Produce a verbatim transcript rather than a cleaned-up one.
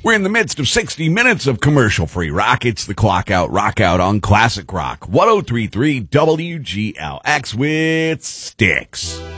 We're in the midst of sixty minutes of commercial-free rock. It's the Clock Out, Rock Out on Classic Rock. ten thirty-three W G L X with Styx.